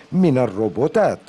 من الروبوتات.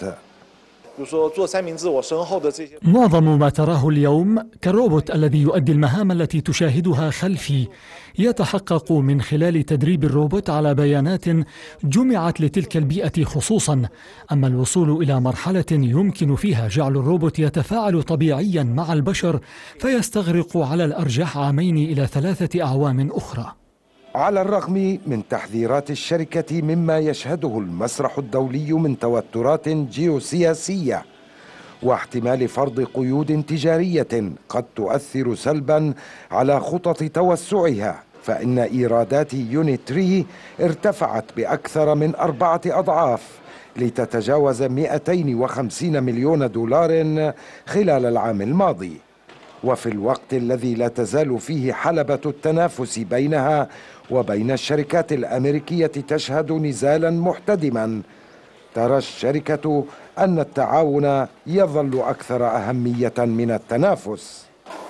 معظم ما تراه اليوم كالروبوت الذي يؤدي المهام التي تشاهدها خلفي يتحقق من خلال تدريب الروبوت على بيانات جمعت لتلك البيئة خصوصا. أما الوصول إلى مرحلة يمكن فيها جعل الروبوت يتفاعل طبيعيا مع البشر فيستغرق على الأرجح 2 إلى 3 أعوام أخرى. على الرغم من تحذيرات الشركة مما يشهده المسرح الدولي من توترات جيوسياسية واحتمال فرض قيود تجارية قد تؤثر سلبا على خطط توسعها، فإن إيرادات يونيتري ارتفعت بأكثر من 4 أضعاف لتتجاوز 250 مليون دولار خلال العام الماضي، وفي الوقت الذي لا تزال فيه حلبة التنافس بينها وبين الشركات الأمريكية تشهد نزالا محتدما، ترى الشركة أن التعاون يظل أكثر أهمية من التنافس.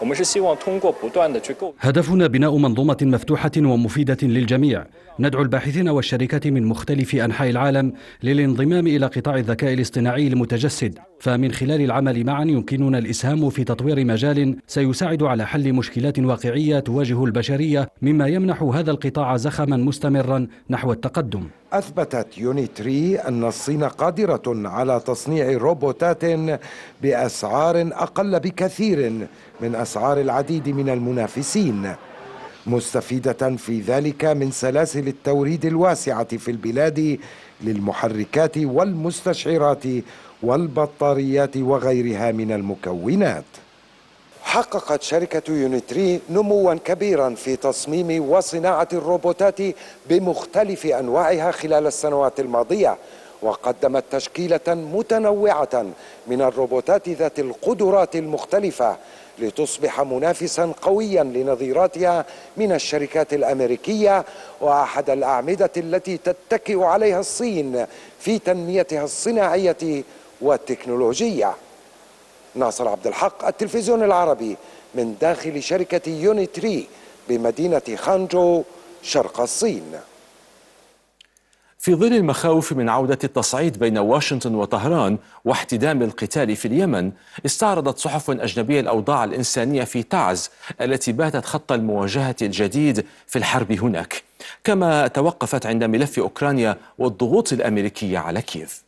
هدفنا بناء منظومة مفتوحة ومفيدة للجميع. ندعو الباحثين والشركات من مختلف أنحاء العالم للانضمام إلى قطاع الذكاء الاصطناعي المتجسد، فمن خلال العمل معا يمكننا الإسهام في تطوير مجال سيساعد على حل مشكلات واقعية تواجه البشرية، مما يمنح هذا القطاع زخما مستمرا نحو التقدم. أثبتت يونيتري أن الصين قادرة على تصنيع روبوتات بأسعار أقل بكثير من أسعار العديد من المنافسين، مستفيدة في ذلك من سلاسل التوريد الواسعة في البلاد للمحركات والمستشعرات والبطاريات وغيرها من المكونات. حققت شركة يونيتري نموا كبيرا في تصميم وصناعة الروبوتات بمختلف أنواعها خلال السنوات الماضية، وقدمت تشكيلة متنوعة من الروبوتات ذات القدرات المختلفة لتصبح منافسا قويا لنظيراتها من الشركات الأمريكية، وأحد الأعمدة التي تتكئ عليها الصين في تنميتها الصناعية والتكنولوجية. ناصر عبد الحق، التلفزيون العربي، من داخل شركة يونيتري بمدينة خانجو شرق الصين. في ظل المخاوف من عودة التصعيد بين واشنطن وطهران واحتدام القتال في اليمن، استعرضت صحف أجنبية الأوضاع الإنسانية في تعز التي باتت خط المواجهة الجديد في الحرب هناك، كما توقفت عند ملف أوكرانيا والضغوط الأمريكية على كييف.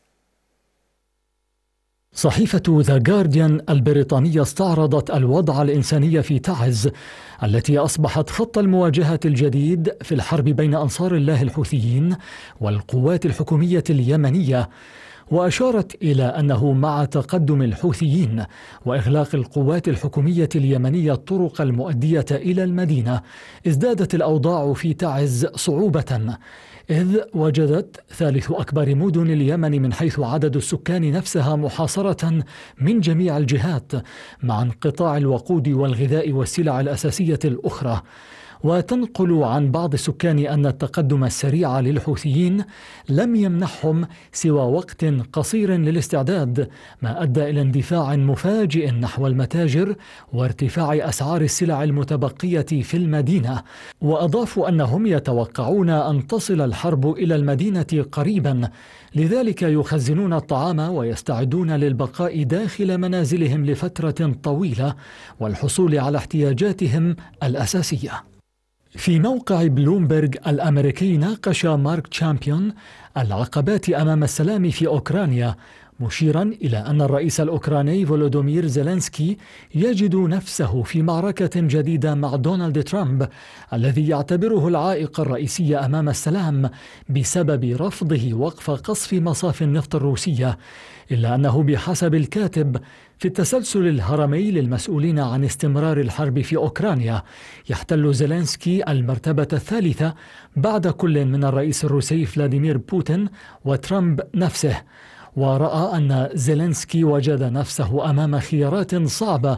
صحيفة ذا جارديان البريطانية استعرضت الوضع الإنساني في تعز التي أصبحت خط المواجهة الجديد في الحرب بين أنصار الله الحوثيين والقوات الحكومية اليمنية، وأشارت إلى أنه مع تقدم الحوثيين وإغلاق القوات الحكومية اليمنية الطرق المؤدية إلى المدينة، ازدادت الأوضاع في تعز صعوبة، إذ وجدت ثالث أكبر مدن اليمن من حيث عدد السكان نفسها محاصرة من جميع الجهات، مع انقطاع الوقود والغذاء والسلع الأساسية الأخرى. وتنقل عن بعض السكان أن التقدم السريع للحوثيين لم يمنحهم سوى وقت قصير للاستعداد، ما أدى إلى اندفاع مفاجئ نحو المتاجر وارتفاع أسعار السلع المتبقية في المدينة. وأضافوا أنهم يتوقعون أن تصل الحرب إلى المدينة قريبا، لذلك يخزنون الطعام ويستعدون للبقاء داخل منازلهم لفترة طويلة والحصول على احتياجاتهم الأساسية. في موقع بلومبرغ الأمريكي ناقش مارك تشامبيون العقبات أمام السلام في أوكرانيا، مشيرا إلى أن الرئيس الأوكراني فولودومير زيلينسكي يجد نفسه في معركة جديدة مع دونالد ترامب الذي يعتبره العائق الرئيسي أمام السلام بسبب رفضه وقف قصف مصافي النفط الروسية، إلا أنه بحسب الكاتب في التسلسل الهرمي للمسؤولين عن استمرار الحرب في أوكرانيا يحتل زيلينسكي المرتبة الثالثة بعد كل من الرئيس الروسي فلاديمير بوتين وترامب نفسه، ورأى أن زيلينسكي وجد نفسه أمام خيارات صعبة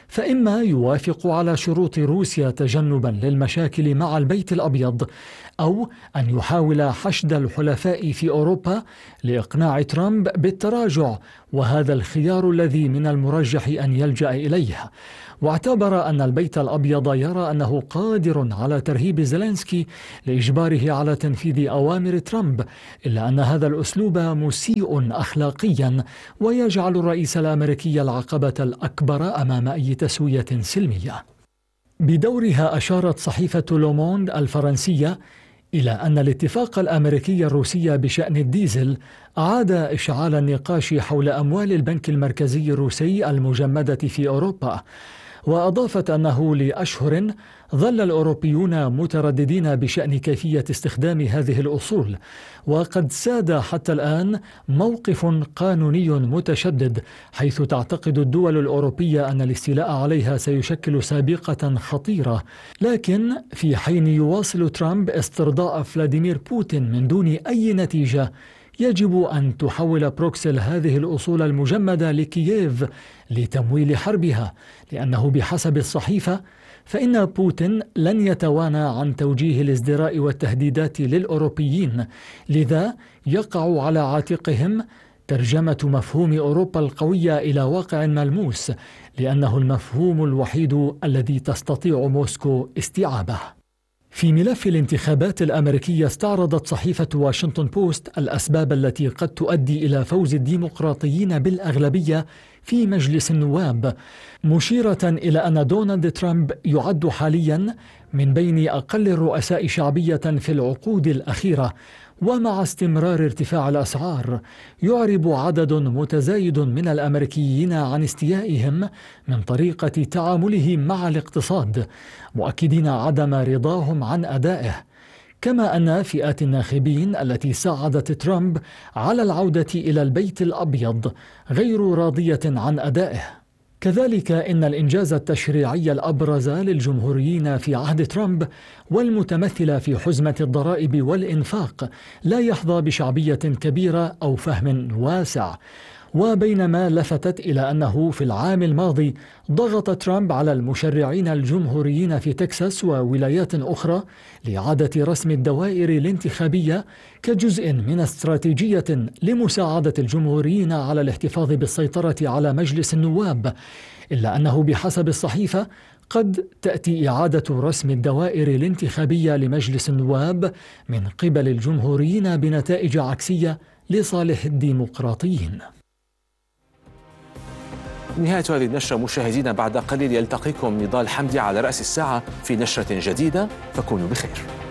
فإما يوافق على شروط روسيا تجنبا للمشاكل مع البيت الأبيض، أو أن يحاول حشد الحلفاء في أوروبا لإقناع ترامب بالتراجع، وهذا الخيار الذي من المرجح أن يلجأ إليه. واعتبر أن البيت الأبيض يرى أنه قادر على ترهيب زيلينسكي لإجباره على تنفيذ أوامر ترامب، إلا أن هذا الأسلوب مسيء أخلاقيا ويجعل الرئيس الأمريكي العقبة الأكبر أمام أي تسوية سلمية. بدورها أشارت صحيفة لوموند الفرنسية إلى أن الاتفاق الأمريكي الروسي بشأن الديزل أعاد إشعال النقاش حول أموال البنك المركزي الروسي المجمدة في أوروبا، وأضافت أنه لأشهر ظل الأوروبيون مترددين بشأن كيفية استخدام هذه الأصول، وقد ساد حتى الآن موقف قانوني متشدد، حيث تعتقد الدول الأوروبية أن الاستيلاء عليها سيشكل سابقة خطيرة. لكن في حين يواصل ترامب استرضاء فلاديمير بوتين من دون أي نتيجة، يجب أن تحول بروكسل هذه الأصول المجمدة لكييف لتمويل حربها، لأنه بحسب الصحيفة فإن بوتين لن يتوانى عن توجيه الازدراء والتهديدات للأوروبيين، لذا يقع على عاتقهم ترجمة مفهوم أوروبا القوية إلى واقع ملموس، لأنه المفهوم الوحيد الذي تستطيع موسكو استيعابه. في ملف الانتخابات الأمريكية استعرضت صحيفة واشنطن بوست الأسباب التي قد تؤدي إلى فوز الديمقراطيين بالأغلبية في مجلس النواب، مشيرة إلى أن دونالد ترامب يعد حاليا من بين أقل الرؤساء شعبية في العقود الأخيرة، ومع استمرار ارتفاع الأسعار يعرب عدد متزايد من الأمريكيين عن استيائهم من طريقة تعامله مع الاقتصاد، مؤكدين عدم رضاهم عن أدائه، كما أن فئات الناخبين التي ساعدت ترامب على العودة إلى البيت الأبيض غير راضية عن أدائه. كذلك إن الإنجاز التشريعي الأبرز للجمهوريين في عهد ترامب والمتمثل في حزمة الضرائب والإنفاق لا يحظى بشعبية كبيرة أو فهم واسع. وبينما لفتت إلى أنه في العام الماضي ضغط ترامب على المشرعين الجمهوريين في تكساس وولايات أخرى لإعادة رسم الدوائر الانتخابية كجزء من استراتيجية لمساعدة الجمهوريين على الاحتفاظ بالسيطرة على مجلس النواب، إلا أنه بحسب الصحيفة قد تأتي إعادة رسم الدوائر الانتخابية لمجلس النواب من قبل الجمهوريين بنتائج عكسية لصالح الديمقراطيين. نهاية هذه النشرة مشاهدينا، بعد قليل يلتقيكم نضال حمدي على رأس الساعة في نشرة جديدة، فكونوا بخير.